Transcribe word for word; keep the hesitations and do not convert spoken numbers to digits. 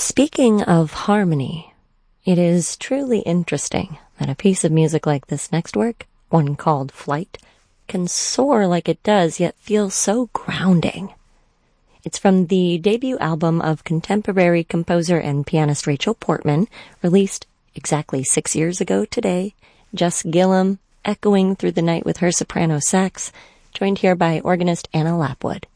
Speaking of harmony, it is truly interesting that a piece of music like this next work, one called Flight, can soar like it does, yet feel so grounding. It's from the debut album of contemporary composer and pianist Rachel Portman, released exactly six years ago today. Jess Gillum, echoing through the night with her soprano sax, joined here by organist Anna Lapwood.